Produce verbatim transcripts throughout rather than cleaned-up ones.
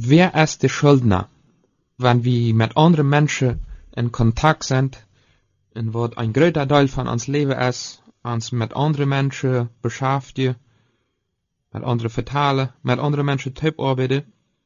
wer ist der Schuldner? Wenn wir mit anderen Menschen in Kontakt sind, und was ein größer Teil von uns Leben ist, uns mit anderen Menschen beschäftigen, mit anderen vertalen, mit anderen Menschen Typ arbeiten,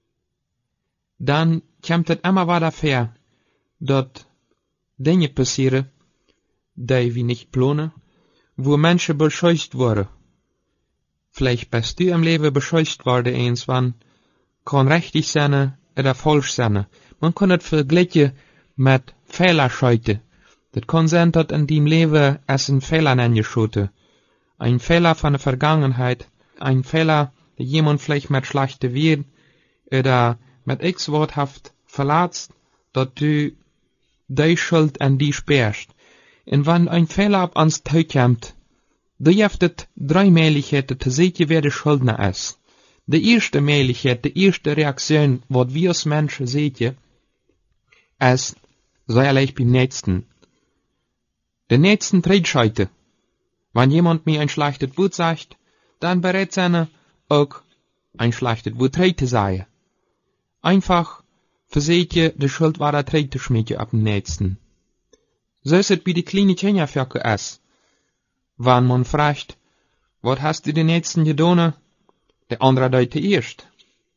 dann kommt es immer weiter vor, dass Dinge passieren, die wir nicht planen, wo Menschen bescheucht wurden. Vielleicht bist du im Leben bescheucht worden, eins, wann kann richtig sein oder falsch sein. Man kann es vergleichen mit Fehlerscheute. Das kann sein, dass in deinem Leben es ein Fehler angeschoten. Ein Fehler von der Vergangenheit, ein Fehler, der jemand vielleicht mit schlechter Wert oder mit x-worthaft verletzt, dass du die Schuld an die sperrst. Und wenn ein Fehler auf uns zukommt, da gibt es drei Möglichkeiten zu sehen, wer der Schuldner ist. Die erste Möglichkeit, die erste Reaktion, was wir als Menschen sehen, ist, sei allein beim Nächsten. Der Nächsten tritt scheite. Wenn jemand mir ein schlechtes Wort sagt, dann berät seine auch ein schlechtes Wort zu sagen. Einfach verseht ihr, die Schuld war der Tritt zu schmieden ab dem Nächsten. So ist es bei den kleinen Kindern für es. Wenn man fragt, was hast du den Nächsten getan? Der andere deute erst.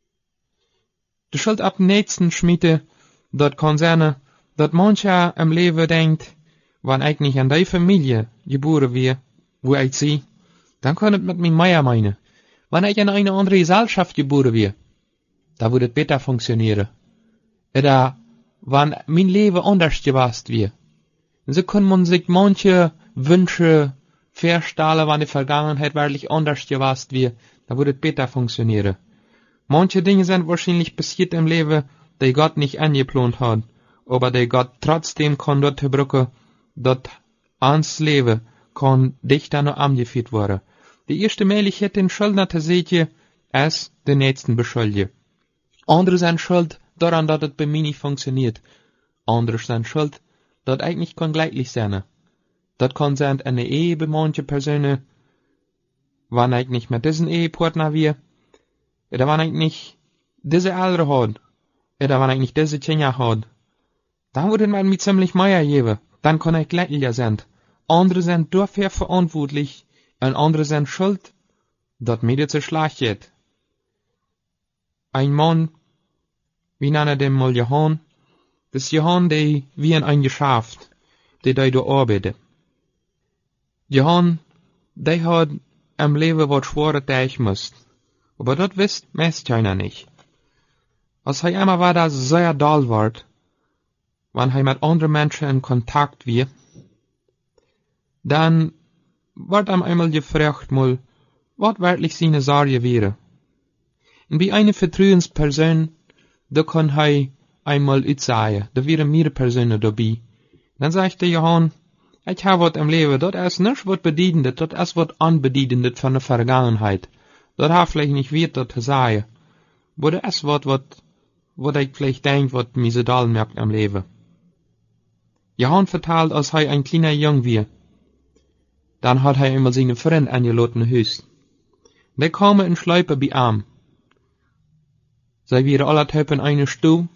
Die Schuld ab dem Nächsten schmiede, dort kann sein, dass mancher im Leben denkt, wenn ich nicht an die Familie geboren wäre, wo ich sie, dann kann es mit mir mehr meinen. Wenn ich in eine andere Gesellschaft geboren wäre, da würde es besser funktionieren. Oder wenn mein Leben anders gewesen wäre. So kann man sich manche Wünsche vorstellen, wenn die Vergangenheit wirklich anders gewesen wäre, da würde es besser funktionieren. Manche Dinge sind wahrscheinlich passiert im Leben, die Gott nicht angeplant hat, aber die Gott trotzdem kann dort brücken, dass ans Leben kann dichter noch angeführt werden. Die erste Möglichkeit, den Schuldner zu sehen, ist den Nächsten beschuldigen. Andere sind schuld daran, dass es bei mir nicht funktioniert. Andere sind schuld, dass ich nicht kann gleichlich sein. Das kann sein in der Ehe bei manchen Personen, wenn ich nicht mit diesen Ehepartner wäre, oder wenn ich nicht diese Eltern hat, oder wenn ich nicht diese Kinder hat, dann würde man mir ziemlich mehr geben, dann kann ich gleichlicher sein. Andere sind dafür verantwortlich, und andere sind schuld, dass mir das so schlecht geht. Ein Mann, wir nennen den mal Johann, das Johann, der wie in ein Geschäft, der da da arbeitet. Johann, der hat im Leben was Schweres durch muss. Aber das wisst meist keiner nicht. Als er einmal war, das sehr doll wird, wenn er mit anderen Menschen in Kontakt wird, dann wird ihm einmal gefragt, mal, was wirklich seine Sorge wäre. Und bei einer Vertrauensperson, da kann er einmal sagen, da wären mehrere Personen dabei. Dann sagt der Johann, ich habe was im Leben, das ist nicht was Bediedendes, das ist was Anbediedendes von der Vergangenheit. Das hat vielleicht nicht wieder zu sagen. Aber das ist was, was, was ich vielleicht denke, was mir so doll merkt am Leben. Johann vertelt, als er ein kleiner Jung war. Dann hat er einmal seine Freund eingeladen Haus. Die kamen in Schleipe bei ihm. Sie waren alle in einer Stuhl.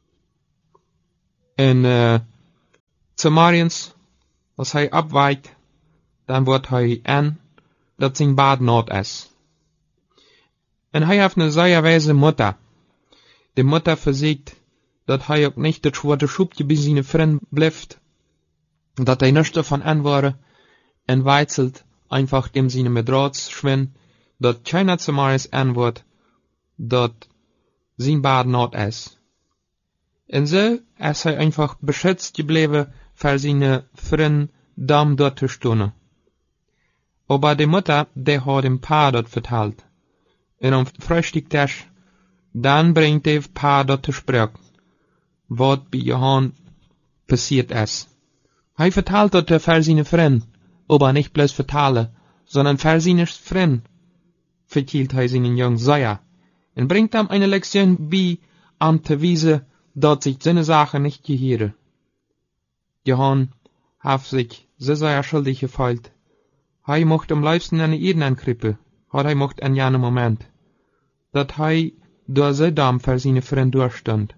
Und, äh, zu Mariens, als er abweicht, dann wird er an, dass sein Bad not ist. Und er hat eine sehr weise Mutter. Die Mutter versiegt, dass er auch nicht das schwarze Schubje bei seinen Freunden bleibt, dass er nicht davon an war, und weizelt einfach dem seine Madrats schwinn, dass keiner zu Mariens an wird, dass sein Bad not ist. Und so ist er einfach beschützt geblieben, für seine Freunde Damen dort zu stehen. Aber die Mutter, die hat dem Paar dort verteilt. Und am Frühstücktisch, dann bringt der Paar dort zu sprechen, was bei Johann passiert ist. Er verteilt dort für seine Freunde, aber nicht bloß verteilen, sondern für seine Freunde verteilt er seinen jungen Säuer und bringt ihm eine Lektion bei, um zu wissen, dass sich seine Sache nicht gehören. Johann hat sich so sehr schuldig gefühlt. Er mochte am liebsten eine Eden ankrippen, hat er mocht in jenem Moment. Dat er door sy dam voor zijn vriend doorstond.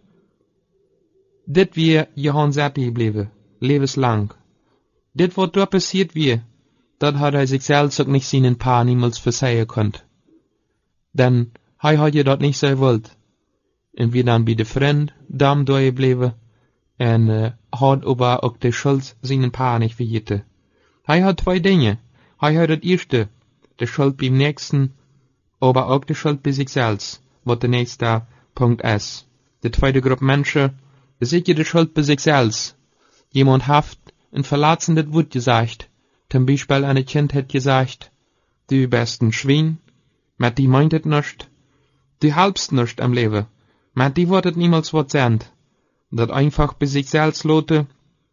Dit weer Johan zette gebleven, levenslang. Dit wat door passiert weer, dat had hij zichzelf ook niet zijn paar niemals verzeihen konnte. Denn hij had je dat niet zo wild. En wie dan bij de vriend dam doorgebleven, en uh, had aber ook de schuld zijn paar niet vergeten. Hij had twee dingen. Hij had het eerste, de schuld beim nächsten, aber ook de schuld bij zichzelf, wat de nächste Punkt is. De tweede groep mensen, bezit je de schuld bij zichzelf. Jemand haft een verlaatsendes Wort gesagt, zum Beispiel eine Kind hat gesagt, du bist ein Schwein, mit die meint het nicht, du halbst nicht am Leben, mit die wird het niemals wat sind. Dat einfach bij zichzelf loten,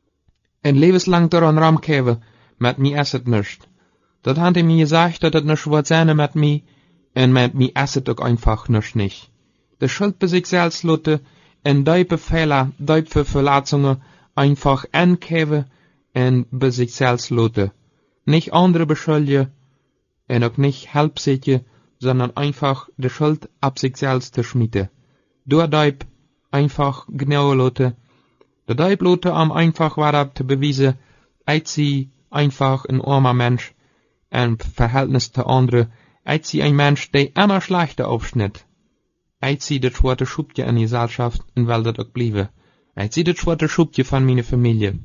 en levenslang daran ramkeven, met mij is het nicht. Dat had hij mir gesagt, dat het nicht wat zijn met mij, en met mij is het ook einfach nicht nicht. De schuld bij zichzelf loten, en duipe Fehler, duipe Verletzungen einfach aangeven, en bij zichzelf loten. Nicht andere beschuldigen, en ook nicht help zitten, sondern einfach de Schuld ab zichzelf te schmieden. Door duip einfach genau loten. De duip loten am einfach waarop te bewijzen, uit sie einfach een armer Mensch, en verhältnis te anderen, uit sie ein Mensch, der immer schlechter aufschnitt. Uit sie das zwarte Schubje in die Gesellschaft, en wel dat ook blijven. Uit sie das zwarte Schubje van mijn familie.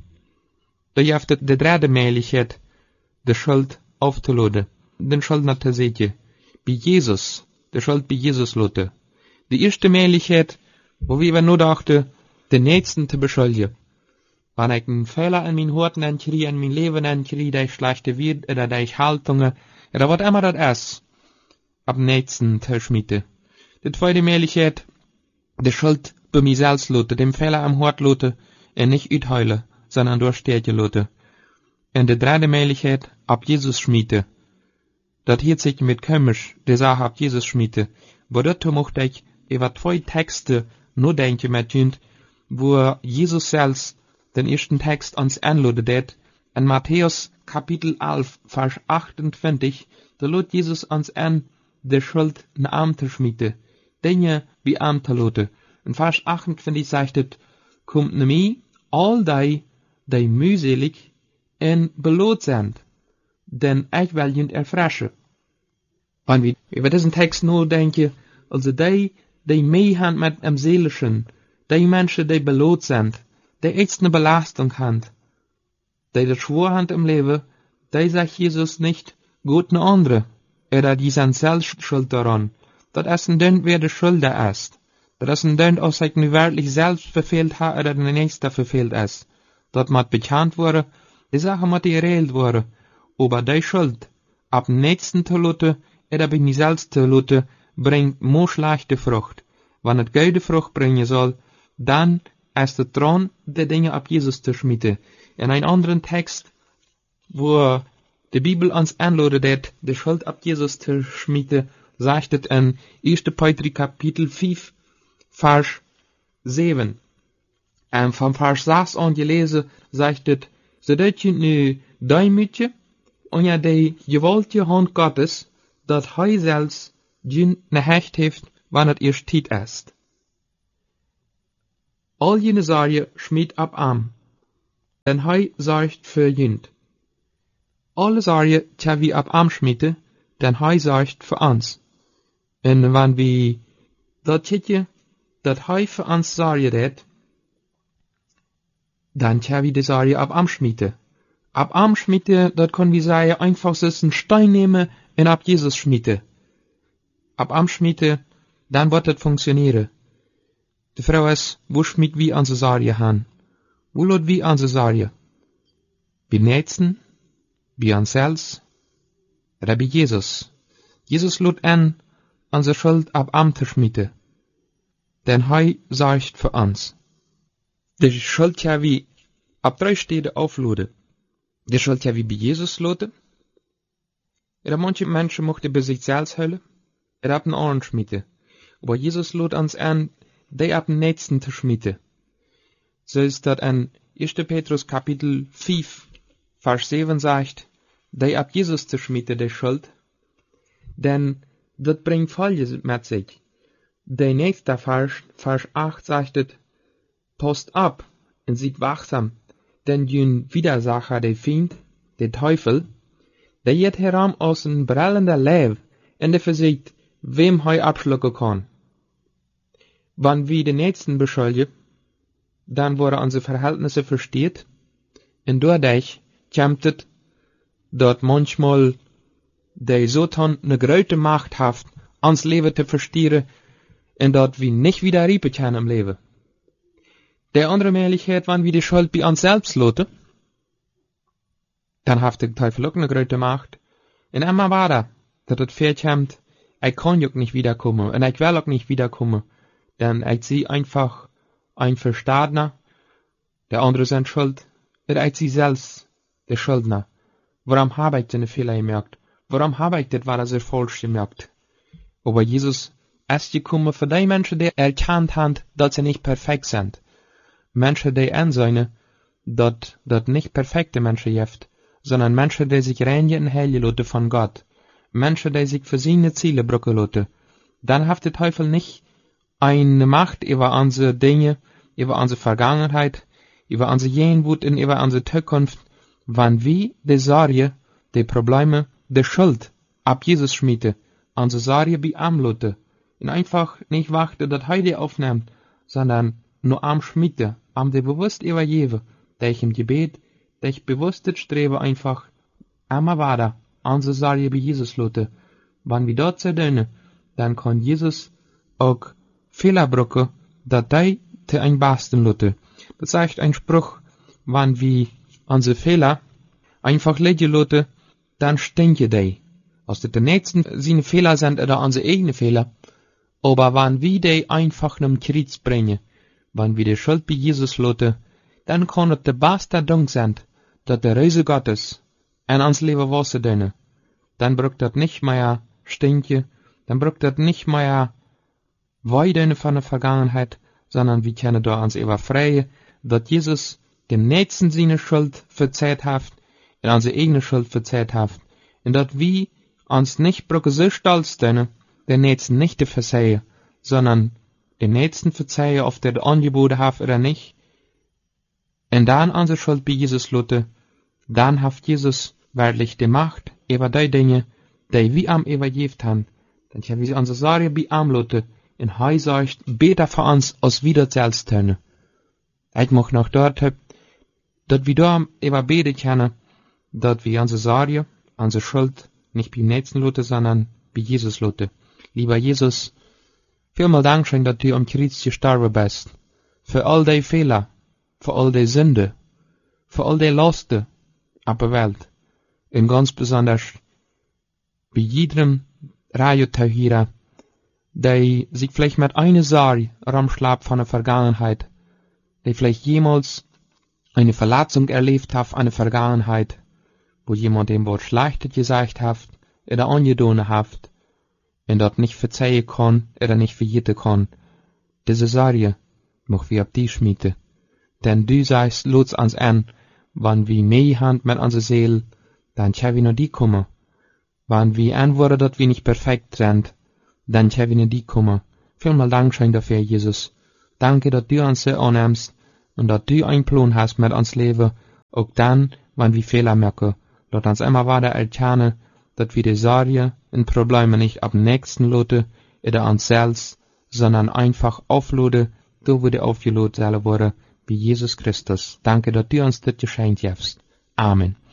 Da heeft het de derde mogelijkheid, de schuld auf te loten, den Schuldner te zetten. Bij Jesus, de schuld bij Jesus loten. De eerste mogelijkheid, wo wir nur dachten, den Nächsten zu beschuldigen. Wenn ich einen Fehler in mein Horten entkriege, in mein Leben entkriege, der ich schlechte wird, oder der ich Haltungen, oder was immer das ist, ab dem Nächsten zu schmieden. Die zweite Möglichkeit, die Schuld bei mir selbst loten, dem Fehler am Hort loten, und nicht utheulen, sondern durchstehen loten. Und die dritte Möglichkeit, ab Jesus schmieden. Das hielt sich mit komisch, die Sache ab Jesus schmieden. Wo dazu mochte ich über zwei Texte nur denken mit Jünd, wo Jesus selbst den ersten Text uns anladet hat, in Matthäus Kapitel elf, Vers achtundzwanzig, da lädt Jesus uns an, der Schuld in Arm zu schmieden, Dinge wie Arm zu laden. In Vers achtundzwanzig sagt es, kommt ne mir, all die, die mühselig en belohnt sind, denn ich will jünd erfrischen. Wenn wir über diesen Text nur denken, also die, die mehr haben mit dem Seelischen, die Menschen, die belohnt sind, die echt eine Belastung haben, die das schwor haben im Leben, die sagt Jesus nicht, gut ne andere, oder die sind selbst schuld daran. Das ist ein Dünn, wer der Schulder ist. Das ist ein Dünn, ob sich nicht wirklich selbst verfehlt hat, oder der Nächste verfehlt ist. Das muss bekannt worden, die Sache muss geregelt worden, aber die Schuld, ab dem Nächsten zu lassen, oder bei mir selbst zu lassen, bringt mo schlechte Frucht. Wenn es gute Frucht bringen soll, dann ist es dran, die Dinge ab Jesus zu schmieden. In einem anderen Text, wo die Bibel uns anladet, die Schuld ab Jesus zu schmieden, sagt es in erster Petrus Kapitel fünf, Vers sieben. Und vom Vers sechs an gelesen, sagt es, zodat je nu duimetje, onder de gewaltige Hand Gottes, dat hij zelfs je ne hecht heeft, wanneer het eerst tijd is. Al jene Sorge schmied ab am, denn hij zorgt für jünd. Alle Sorge tja wie ab am schmiede, denn hij zorgt für uns. En wann wie dat tje, dat hij für uns zorge det, dann tja wie de Sorge ab am schmiede. Ab am schmiede, dat kon wie sagen, einfach so einen Stein nehmen en ab Jesus schmiede. Ab am schmiede, dann wird het funktionieren. De Frau is, wo schmied wie an Sorge han? Wo lot wie an Sorge? Bei Nächsten, bei uns selbst, oder bei Jesus? Jesus lot an, unsere Schuld ab am zu schmieden. Denn hij sorgt für uns. De Schuld ja wie ab drei Städte aufladen. De Schuld ja wie bei Jesus loten. Oder manche Menschen mochten bei sich selbst heulen, er ab den Ohren schmieden. Aber Jesus lot uns an, die ab den Nächsten zu schmieden. So ist das in erster Petrus Kapitel fünf, Vers sieben sagt, die ab Jesus zu schmieden, die Schuld. Denn das bringt Folgendes mit sich. Der nächste Vers, Vers acht sagt es, Post ab und seid wachsam, denn jün Widersacher, der Feind, der Teufel, der geht herum aus ein brellender Leib und der versiegt, wem hei abschlucken kann. Wenn wir den Nächsten beschuldigen, dann worden unsere Verhältnisse versteht, und dadurch kommt es, dass manchmal der Satan eine große Macht hat, ans Leben zu verstieren, und dass wir nicht wieder riepen können im Leben. Der andere Möglichkeit, wenn wir die Schuld bei uns selbst lassen, dann hat der Teufel auch eine große Macht. Und immer weiter, dass es viel kommt, ich kann auch nicht wiederkommen, und ich will auch nicht wiederkommen, denn ich sehe einfach ein Verstadner, der andere sind schuld, und ich sehe selbst der Schuldner. Warum habe ich denn Fehler gemerkt? Warum habe ich das, was er falsch gemerkt? Aber Jesus ist gekommen für die Menschen, die erkannt haben, dass sie nicht perfekt sind. Menschen, die ansehen, dass das nicht perfekte Menschen gibt, sondern Menschen, die sich reinigen und heilen lassen von Gott. Menschen, die sich für seine Ziele brücken lassen. Dann hat der Teufel nicht eine Macht über unsere Dinge, über unsere Vergangenheit, über unsere Gegenwart und über unsere Zukunft, wenn wir die Sorge, die Probleme, die Schuld ab Jesus schmieden, unsere Sorge bei ihm lassen, und einfach nicht warten, dass er die aufnimmt, sondern nur am schmieden, am die bewusst übergeben, der ich im Gebet, der ich bewusst strebe einfach immer weiter, unsere Sorge bei Jesus lassen. Wenn wir dort sind, dann kann Jesus auch Fehler brücken, dass die zu ein Besten lassen. Das sagt ein Spruch, wenn wir unsere Fehler einfach legen lassen, dann stinken die. Als das der Nächsten seine Fehler sind oder unsere eigenen Fehler, aber wenn wir die einfach in Kreuz bringen, wenn wir die Schuld bei Jesus lassen, dann kann es der beste Dank sein, dass der Reise Gottes in uns Leben Wasser dünne. Dann braucht das nicht mehr stinken, dann braucht das nicht mehr weidene von der Vergangenheit, sondern wir können da uns überfreien, dass Jesus dem Nächsten seine Schuld verzeiht hat, und unsere eigene Schuld verzeiht hat, und dass wir uns nicht brauchen so stolz dünne, den Nächsten nicht zu verzeihen, sondern den Nächsten verzeihen, ob der Angebote hat oder nicht, und dann unsere Schuld bei Jesus lassen, dann hat Jesus wirklich die Macht über die Dinge, die wir am übergeben haben, dann können wir unsere Sorge bei ihm lassen, und er sagt, besser für uns, als wir das selbst tun. Ich möchte noch dort, dass wir da über beten können, dass wir unsere Sorge, unsere Schuld nicht beim Nächsten lassen, sondern bei Jesus lassen. Lieber Jesus, vielmal Dankeschön, dass du am Kreuz gestorben bist. Für all die Fehler, für all die Sünde, für all die Lasten auf der Welt. Und ganz besonders bei jedem Radiozuhörer, der sich vielleicht mit einer Sorge rumschlägt von der Vergangenheit, der vielleicht jemals eine Verletzung erlebt hat an der Vergangenheit, wo jemand dem Wort Schlechtes gesagt hat, oder angetan hat, und dort nicht verzeihen kann, oder nicht vergeten kann. Diese Sorge möchten wir auf dich schmieden. Denn du sagst, lot's uns an, wenn wir mehr haben mit unserer Seele, dann können wir noch die kommen. Wenn wir antworten, dass wir nicht perfekt sind, dann können wir noch die kommen. Vielmal Dankeschön dafür, Jesus. Danke, dass du uns so annimmst und dass du einen Plan hast mit uns Leben, auch dann, wenn wir Fehler machen. Lass uns immer weiter erkennen, dass wir die Sorge und Probleme nicht ab Nächsten lassen oder uns selbst, sondern einfach aufladen, da wo die aufgeladen sollen werden, wie Jesus Christus. Danke, dass du uns das geschenkt hast. Amen.